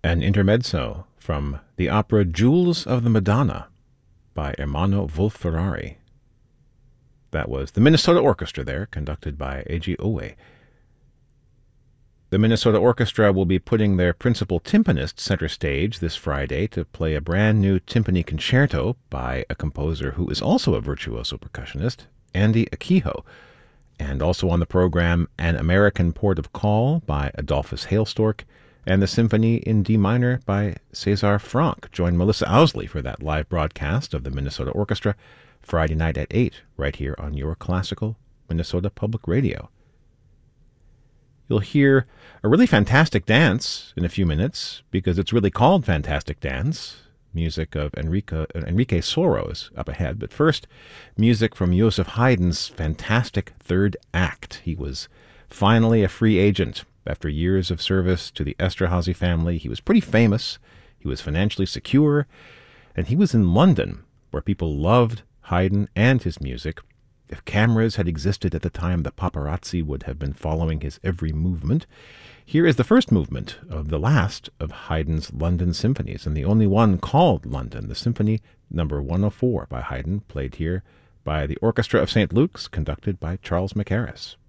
An intermezzo from the opera Jewels of the Madonna by Ermanno Wolf-Ferrari. That was the Minnesota Orchestra there, conducted by Eiji Oe. The Minnesota Orchestra will be putting their principal timpanist center stage this Friday to play a brand new timpani concerto by a composer who is also a virtuoso percussionist, Andy Akiho. And also on the program, An American Port of Call by Adolphus Hailstork, and the Symphony in D minor by César Franck. Join Melissa Owsley for that live broadcast of the Minnesota Orchestra Friday night at 8, right here on your classical Minnesota Public Radio. You'll hear a really fantastic dance in a few minutes, because it's really called Fantastic Dance. Music of Enrique Soro is up ahead, but first, music from Joseph Haydn's fantastic third act. He was finally a free agent. After years of service to the Esterhazy family, he was pretty famous, he was financially secure, and he was in London, where people loved Haydn and his music. If cameras had existed at the time, the paparazzi would have been following his every movement. Here is the first movement of the last of Haydn's London symphonies, and the only one called London, the Symphony No. 104 by Haydn, played here by the Orchestra of St. Luke's, conducted by Charles Mackerras.